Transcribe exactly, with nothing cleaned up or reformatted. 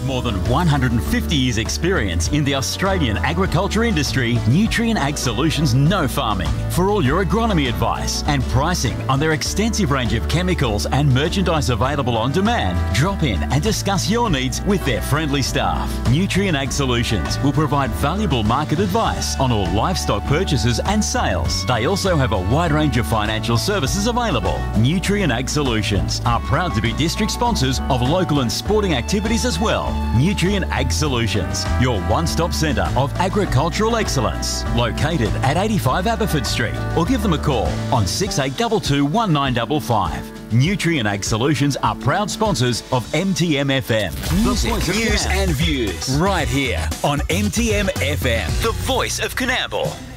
With more than one hundred fifty years experience in the Australian agriculture industry, Nutrien Ag Solutions know farming. For all your agronomy advice and pricing on their extensive range of chemicals and merchandise available on demand, drop in and discuss your needs with their friendly staff. Nutrien Ag Solutions will provide valuable market advice on all livestock purchases and sales. They also have a wide range of financial services available. Nutrien Ag Solutions are proud to be district sponsors of local and sporting activities as well. Nutrien Ag Solutions, your one-stop centre of agricultural excellence. Located at eighty-five Aberford Street, or give them a call on six eight two two, one nine five five. Nutrien Ag Solutions are proud sponsors of M T M F M. Music, news and views. Right here on M T M F M, the voice of Coonamble.